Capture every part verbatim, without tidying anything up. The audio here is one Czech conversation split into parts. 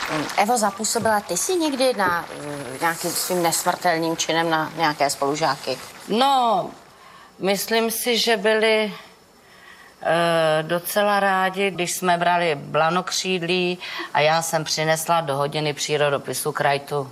Evo, zapůsobila ty jsi někdy na nějakým svým nesmrtelným činem na nějaké spolužáky? No, myslím si, že byli e, docela rádi, když jsme brali blanokřídlí a já jsem přinesla do hodiny přírodopisu krajtu.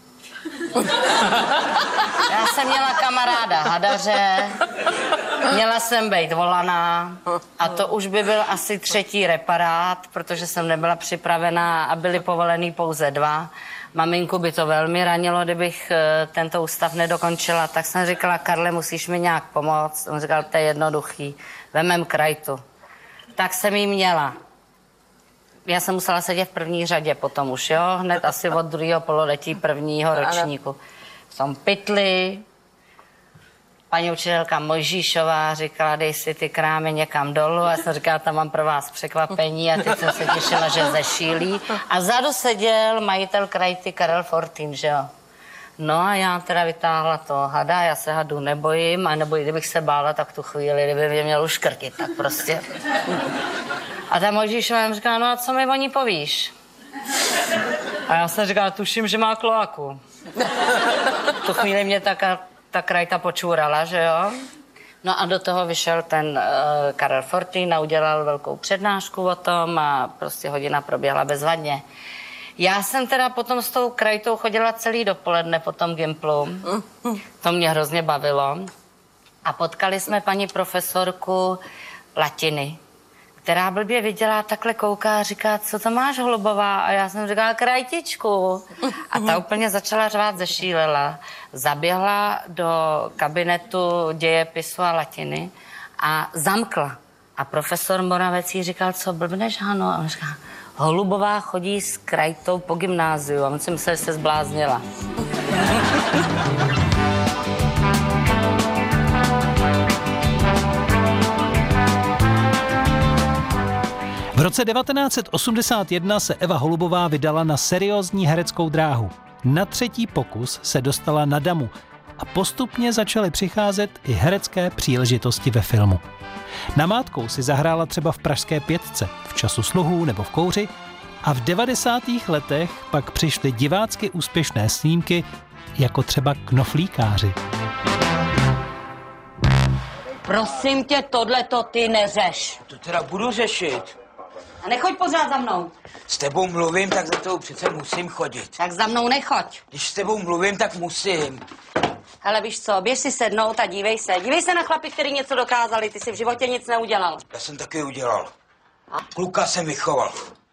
Já jsem měla kamaráda hadaře, měla jsem být volaná a to už by byl asi třetí reparát, protože jsem nebyla připravená a byly povolený pouze dva. Maminku by to velmi ranilo, kdybych tento ústav nedokončila, tak jsem říkala, Karle, musíš mi nějak pomoct. On říkal, to je jednoduchý, vemem krajtu. Tak jsem jí měla. Já jsem musela sedět v první řadě potom už, jo, hned asi od druhého pololetí prvního ročníku. V tom pytli, paní učitelka Mojžíšová říkala, dej si ty krámy někam dolů. A já jsem říkala, tam mám pro vás překvapení a teď jsem se těšila, že zešílí. A vzadu seděl majitel krajty Karel Fortín, že jo. No a já teda vytáhla toho hada, já se hadu nebojím, a nebo kdybych se bála, tak tu chvíli, kdyby mě měl uškrtit, tak prostě. A ta Mojžíšová mi říkala, no a co mi o ní povíš? A já jsem říkala, tuším, že má kloaku. Tu chvíli mě ta, ta krajta počůrala, že jo? No a do toho vyšel ten uh, Karel Fortín a udělal velkou přednášku o tom a prostě hodina proběhla bezvadně. Já jsem teda potom s tou krajtou chodila celý dopoledne po tom gimplu. To mě hrozně bavilo. A potkali jsme paní profesorku latiny, která blbě viděla, takhle kouká a říká, co to máš, Holubová? A já jsem říkala, krajtičku. A ta úplně začala řvát, zešílela. Zaběhla do kabinetu dějepisu a latiny a zamkla. A profesor Moravec jí říkal, co blbneš, Hano? A on říká, Holubová chodí s krajtou po gymnáziu. A on si myslel, že se zbláznila. V roce devatenáct set osmdesát jedna se Eva Holubová vydala na seriózní hereckou dráhu. Na třetí pokus se dostala na damu a postupně začaly přicházet i herecké příležitosti ve filmu. Namátkou si zahrála třeba v Pražské pětce, v Času sluhů nebo v Kouři a v devadesátých letech pak přišly divácky úspěšné snímky jako třeba Knoflíkáři. Prosím tě, tohleto ty neřeš. To teda budu řešit. A nechoď pořád za mnou. S tebou mluvím, tak za tebou přece musím chodit. Tak za mnou nechoď. Když s tebou mluvím, tak musím. Hele, víš co, běž si sednout a dívej se. Dívej se na chlapy, kteří něco dokázali, ty si v životě nic neudělal. Já jsem taky udělal. A? Kluka jsem vychoval.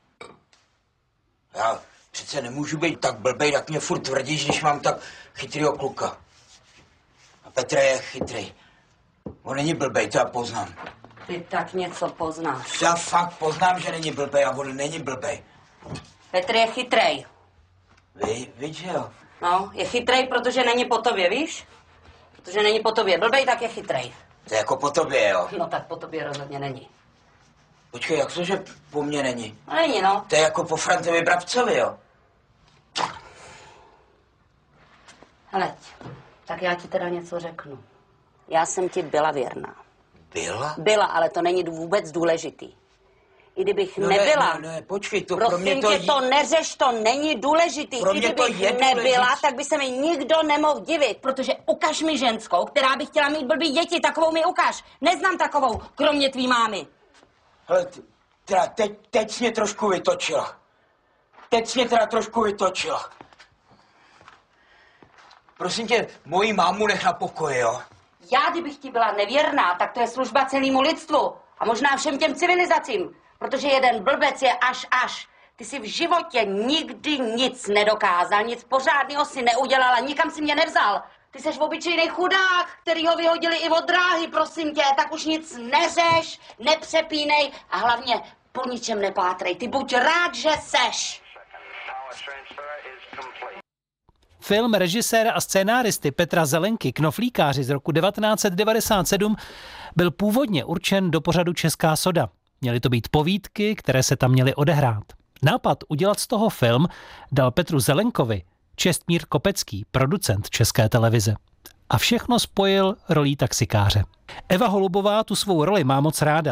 Já přece nemůžu být tak blbej, jak mě furt tvrdíš, když mám tak chytrýho kluka. A Petr je chytrý. On není blbej, to já poznám. Ty tak něco poznáš. Já fakt poznám, že není blbej a on není blbej. Petr je chytrej. Vy, víš, že jo? No, je chytrej, protože není po tobě, víš? Protože není po tobě blbej, tak je chytrej. To je jako po tobě, jo? No tak po tobě rozhodně není. Počkej, jak to, že po mně není? No není, no. To je jako po Frantovi Brabcovi, jo? Heleď, tak já ti teda něco řeknu. Já jsem ti byla věrná. Byla? Byla, ale to není vůbec důležitý. I kdybych no nebyla... Ne, ne, ne, počkej, to prosím pro mě to... tě, to neřeš, to není důležitý. Pro I mě to kdybych je nebyla, důležitý. tak by se mi nikdo nemohl divit, protože ukaž mi ženskou, která by chtěla mít blbý děti, takovou mi ukaž. Neznám takovou, kromě tvý mámy. Hele, teda teď, teď jsi mě trošku vytočila. Teď jsi mě teda trošku vytočila. Prosím tě, moji mámu nech na pokoji, jo? Já, kdybych ti byla nevěrná, tak to je služba celému lidstvu. A možná všem těm civilizacím. Protože jeden blbec je až až. Ty si v životě nikdy nic nedokázal, nic pořádného si neudělal a nikam si mě nevzal. Ty seš obyčejný chudák, který ho vyhodili i od dráhy, prosím tě. Tak už nic neřeš, nepřepínej a hlavně po ničem nepátrej. Ty buď rád, že seš. Film režiséra a scénáristy Petra Zelenky Knoflíkáři z roku devatenáct set devadesát sedm byl původně určen do pořadu Česká soda. Měly to být povídky, které se tam měly odehrát. Nápad udělat z toho film dal Petru Zelenkovi Čestmír Kopecký, producent České televize. A všechno spojil rolí taxikáře. Eva Holubová tu svou roli má moc ráda.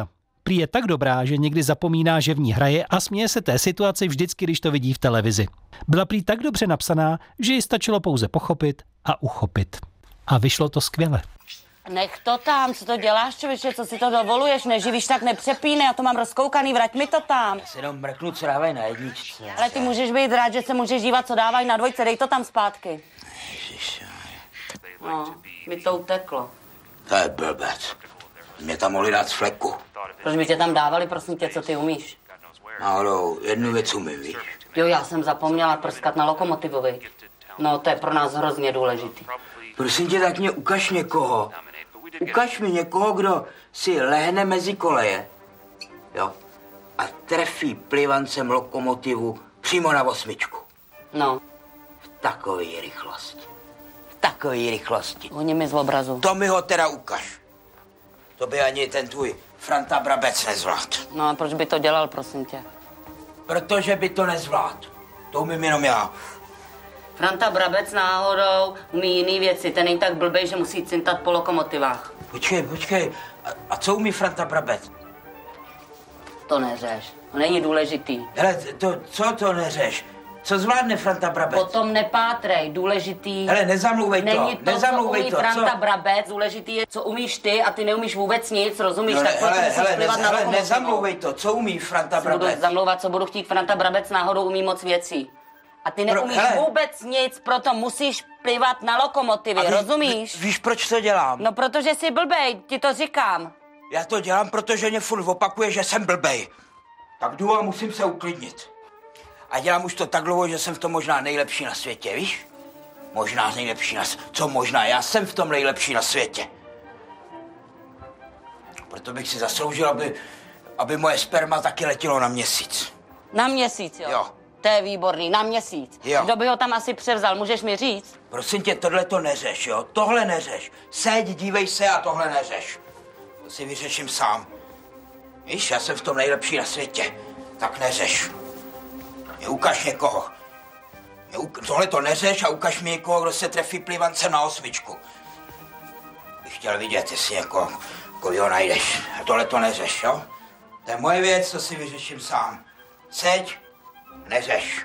Prý je tak dobrá, že někdy zapomíná, že v ní hraje a směje se té situaci vždycky, když to vidí v televizi. Byla prý tak dobře napsaná, že ji stačilo pouze pochopit a uchopit. A vyšlo to skvěle. Nech to tam, co to děláš, člověče, co si to dovoluješ, neživíš, tak nepřepínej, já to mám rozkoukaný, vrať mi to tam. Já se jenom mrknu, co dávají na jedničce. Ale ty můžeš být rád, že se můžeš dívat, co dávají na dvojce, dej to tam zpátky. Ježiš, No, mi to uteklo. to je blbec. Mě tam mohli dát z fleku. Proč by tě tam dávali, prosím tě, co ty umíš? Náhodou, jednu věc umím, víš? Jo, já jsem zapomněla prskat na lokomotivovi. No, to je pro nás hrozně důležitý. Prosím tě, tak mě ukaž někoho. Ukaž mi někoho, kdo si lehne mezi koleje, jo, a trefí plivancem lokomotivu přímo na osmičku. No, V takové rychlosti. V takové rychlosti. honí mi z obrazu. To mi ho teda ukaž. To by ani ten tvůj Franta Brabec nezvlád. No a proč by to dělal, prosím tě? Protože by to nezvlád. To umím jenom já. Franta Brabec náhodou umí jiný věci, ten není tak blbej, že musí cintat po lokomotivách. Počkej, počkej. A, a co umí Franta Brabec? To neřeš, to není důležitý. Hele, to, co to neřeš? Co zvládne Franta Brabec? Potom nepátrej, důležitý. Hele, nezamlouvej to, Není to, nezamlouvej co umí to, Franta co? Brabec, důležitý je, co umíš ty a ty neumíš vůbec nic, rozumíš? No, tak ne, proto hele, musíš hele, plivat nez, na hele, lokomotivu. nezamlouvej to, co umí Franta Budu Brabec? zamlouvat, co budu chtít, Franta Brabec náhodou umí moc věcí. A ty Pro- neumíš hele. vůbec nic, proto musíš plivat na lokomotivy, A ví- rozumíš? ví- Víš, proč to dělám? No protože jsi blbej, ti to říkám. Já to dělám, protože mě furt opakuje, že jsem blbej. Tak jdu a musím se uklidnit. A dělám už to tak dlouho, že jsem v tom možná nejlepší na světě, víš? Možná nejlepší na světě. Co možná? Já jsem v tom nejlepší na světě. Proto bych si zasloužil, aby, aby moje sperma taky letělo na měsíc. Na měsíc, jo? Jo. To je výborný, na měsíc. Jo. Kdo by ho tam asi převzal, můžeš mi říct? Prosím tě, tohle to neřeš, jo? Tohle neřeš. Seď, dívej se a tohle neřeš. To si vyřeším sám. Víš, já jsem v tom nejlepší na světě. Tak neřeš. Mě ukaž někoho. Mě uk- tohle to neřeš a ukaž mi někoho, kdo se trefí plivancem na osmičku. Bych chtěl vidět, jestli někoho, koho najdeš. A tohle to neřeš, jo? To je moje věc, to si vyřeším sám. Seď, neřeš.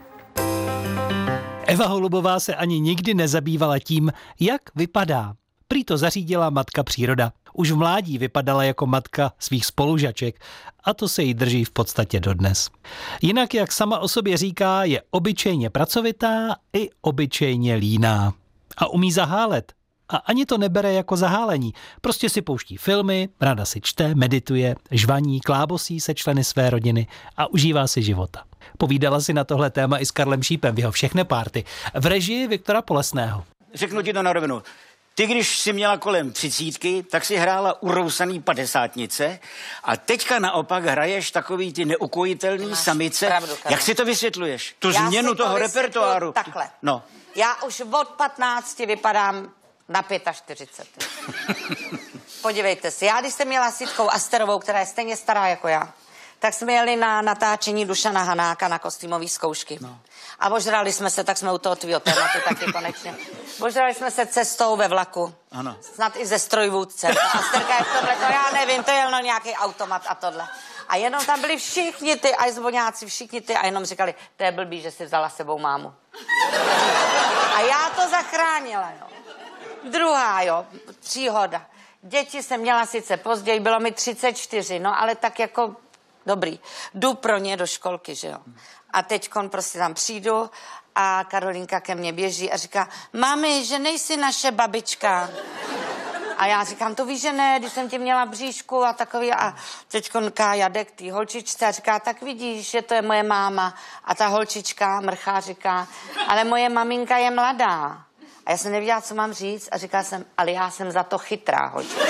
Eva Holubová se ani nikdy nezabývala tím, jak vypadá. Prý to zařídila matka příroda. Už v mládí vypadala jako matka svých spolužaček a to se jí drží v podstatě dodnes. Jinak, jak sama o sobě říká, je obyčejně pracovitá i obyčejně líná. A umí zahálet. A ani to nebere jako zahálení. Prostě si pouští filmy, ráda si čte, medituje, žvaní, klábosí se členy své rodiny a užívá si života. Povídala si na tohle téma i s Karlem Šípem v jeho Všechny párty v režii Viktora Polesného. Řeknu ti to na rovinu. Ty, když jsi měla kolem třicítky, tak si hrála urousaný padesátnice a teďka naopak hraješ takový ty neukojitelný Máš samice. pravdu, Karel. Jak si to vysvětluješ? Tu Já změnu si to toho vysvětluju repertoáru. takhle. No. Já už od patnácti vypadám na čtyřicet pět. Podívejte se, já když jsem měla s Jitkou Asterovou, která je stejně stará jako já, tak jsme jeli na natáčení Dušana Hanáka na kostýmové zkoušky. No. A ožrali jsme se, tak jsme u toho tvýho tématu taky konečně. Ožrali jsme se cestou ve vlaku. Ano. Snad i ze strojvůdcem. A Asterka je v tomhle, no já nevím, to je jenom nějaký automat a tohle. A jenom tam byli všichni ty ajzvoňáci, všichni ty a jenom říkali, to je blbý, že si vzala sebou mámu. A já to zachránila, jo. Druhá, jo, příhoda. Děti jsem měla sice později, bylo mi třicet čtyři, no ale tak jako dobrý. Jdu pro ně do školky, že jo. A teďkon prostě tam přijdu a Karolinka ke mně běží a říká, mami, že nejsi naše babička. A já říkám, to víš, že ne, když jsem ti měla bříšku a takový. A teďkon Kája jde k té holčičce a říká, tak vidíš, že to je moje máma. A ta holčička mrchá říká, ale moje maminka je mladá. A já jsem nevěděla, co mám říct a říká jsem, ale já jsem za to chytrá holčička.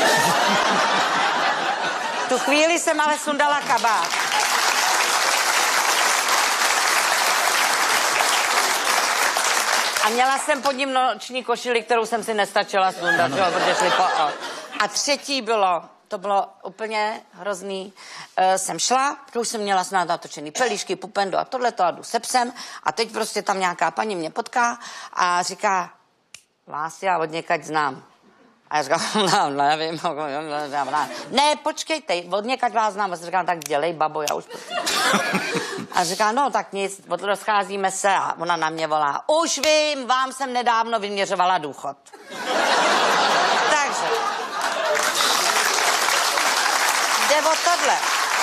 Tu chvíli jsem ale sundala kabát. A měla jsem pod ním noční košili, kterou jsem si nestačila sundat, jo, protože šli po... A třetí bylo, to bylo úplně hrozný, e, jsem šla, to už jsem měla snad natočený pelíšky, pupendo a tohleto a jdu se psem a teď prostě tam nějaká paní mě potká a říká, vás já od někať znám. A já říkám, no, nevím, ne, počkejte, od někaď vás znám. A říkám, tak dělej, babo, já už... A říká, no tak nic, rozcházíme se a ona na mě volá, už vím, vám jsem nedávno vyměřovala důchod. Takže... Jde o tohle.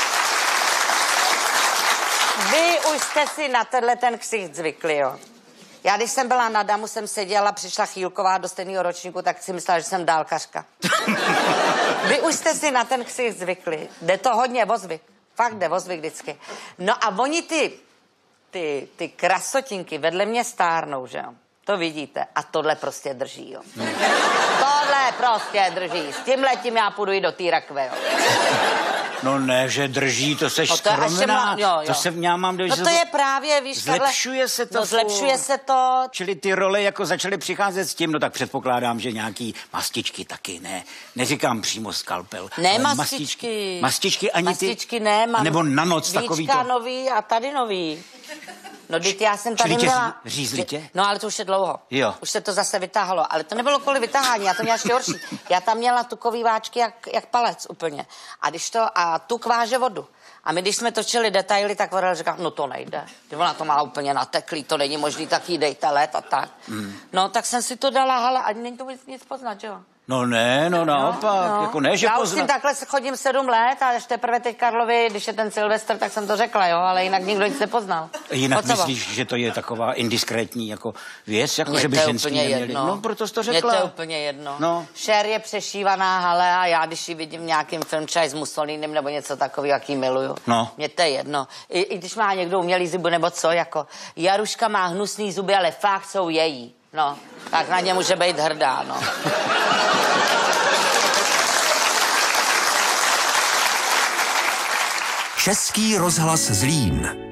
Vy už jste si na tenhle ten ksicht zvykli, jo. Já, když jsem byla na damu, jsem seděla, přišla Chýlková do stejného ročníku, tak si myslela, že jsem dálkařka. Vy už jste si na ten ksicht zvykli. Jde to hodně o zvyk. Fakt jde o zvyk vždycky. No a oni ty, ty, ty krasotinky vedle mě stárnou, že jo. To vidíte. A tohle prostě drží, jo. Tohle prostě drží. S tímhletím já půjdu i do té rakve, jo. No ne, že drží, to seš No to je až skromná. mla- jo, jo. To se já mám dost... No to je právě, víš, Zlepšuje se to No zlepšuje furt. se to. Čili ty role jako začaly přicházet s tím, no tak předpokládám, že nějaký mastičky taky, ne. Neříkám přímo skalpel. Ne ale mastičky. Mastičky ani ty... Mastičky ne, mám. Nebo na noc takový Víčka to. nový a tady nový. No, teď já jsem tady Čili tě měla... řízli tě? No, ale to už je dlouho. Jo. Už se to zase vytáhlo. Ale to nebylo kvůli vytáhání, já to měla ještě horší. Já tam měla tukový váčky jak, jak palec úplně. A když to... A tuk váže vodu. A my, když jsme točili detaily, tak Vorel říká, no to nejde. Ona to má úplně nateklý, to není možný, tak jí dejte let a tak. Mm. No, tak jsem si to dala, hele, a není to nic, nic poznat, že jo? No ne, no naopak, no, no. jako ne, že Já už s poznat. tím takhle chodím sedm let a až teprve teď Karlovi, když je ten Silvestr, tak jsem to řekla, jo, ale jinak nikdo nic nepoznal. Jinak Pocova. myslíš, že to je taková indiskrétní jako věc, jako Mně že by to je ženský úplně neměli? jedno. No, proto jsi to Mně řekla. to je úplně jedno. No. Cher je přešívaná hale a já, když ji vidím v nějakým film třeba s Mussolinem nebo něco takového, jaký miluju. No. Mně to je jedno. I, I když má někdo umělý zuby nebo co, jako Jaruška má hnusný zuby, ale fakt jsou její. No, tak na ně může být hrdá, no. Český rozhlas Zlín.